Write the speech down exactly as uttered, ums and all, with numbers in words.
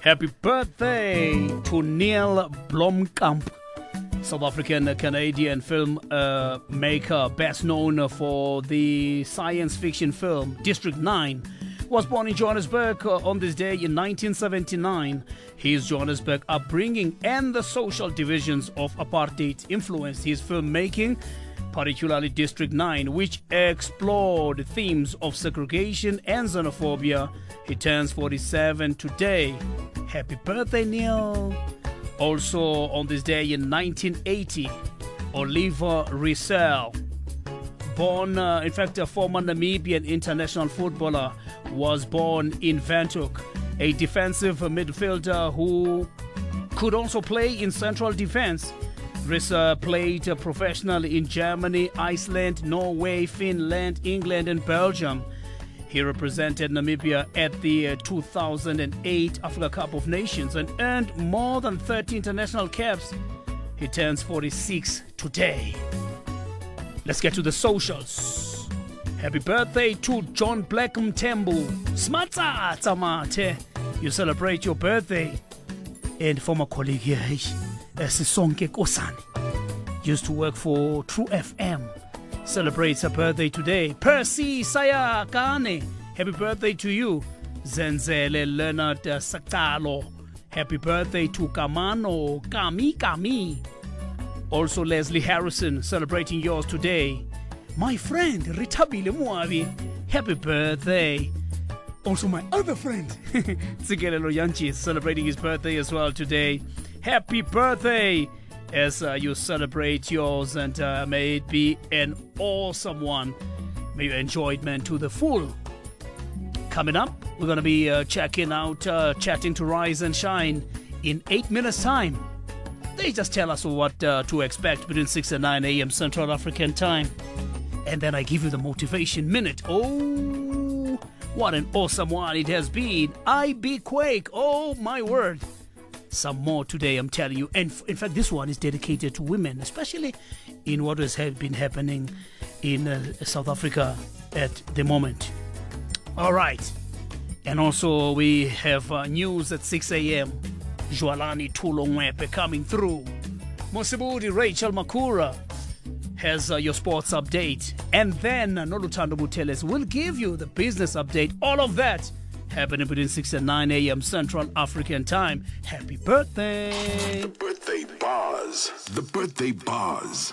Happy birthday to Neil Blomkamp, South African Canadian film uh, maker, best known for the science fiction film District nine. Was born in Johannesburg uh, on this day in nineteen seventy-nine. His Johannesburg upbringing and the social divisions of apartheid influenced his filmmaking, particularly District nine, which explored themes of segregation and xenophobia. He turns forty-seven today. Happy birthday, Neil. Also on this day in nineteen eighty, Oliver Roussel, born, uh, in fact, a former Namibian international footballer, was born in Windhoek, a defensive midfielder who could also play in central defense. Roussel played uh, professionally in Germany, Iceland, Norway, Finland, England, and Belgium. He represented Namibia at the uh, two thousand eight Africa Cup of Nations and earned more than thirty international caps. He turns forty-six today. Let's get to the socials. Happy birthday to John Blackham Tembu. Smatsa Tamate. You celebrate your birthday. And former colleague here, Sisonke Kosani, used to work for True F M. Celebrates her birthday today. Percy Sayakane, happy birthday to you. Zenzele Leonard Sakalo, happy birthday to Kamano Kami Kami. Also Leslie Harrison, celebrating yours today. My friend Ritabile Muavi, happy birthday. Also my other friend Tsigelo Yanchi is celebrating his birthday as well today. Happy birthday as uh, you celebrate yours, and uh, may it be an awesome one. May you enjoy it, man, to the full. Coming up, we're going to be uh, checking out, uh, chatting to Rise and Shine in eight minutes time. They just tell us what uh, to expect between six and nine a.m. Central African time. And then I give you the motivation minute. Oh, what an awesome one it has been. I be Quake. Oh, my word. Some more today, I'm telling you. And in fact, this one is dedicated to women, especially in what has been happening in uh, South Africa at the moment. All right. And also, we have uh, news at six a.m. Joalani Tulongwepe coming through. Mosibudi Rachel Makura has uh, your sports update. And then uh, Nolutando Buteles will give you the business update. All of that happening between six and nine a.m. Central African time. Happy birthday! The birthday bars. The birthday bars.